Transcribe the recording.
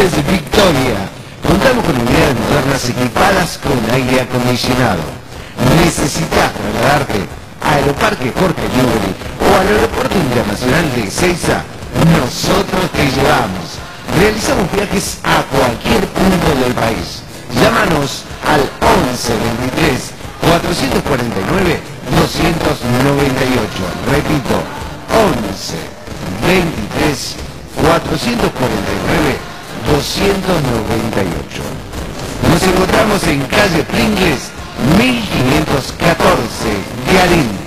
Pringles Victoria. Contamos con unidades modernas equipadas con aire acondicionado. ¿Necesitas trasladarte a Aeroparque Jorge Newbery o al Aeropuerto Internacional de Ezeiza? Nosotros te llevamos. Realizamos viajes a cualquier punto del país. Llámanos al 11 23 449 298. Repito, 11 23 449 298. Nos encontramos en calle Pringles 1514 de Alín.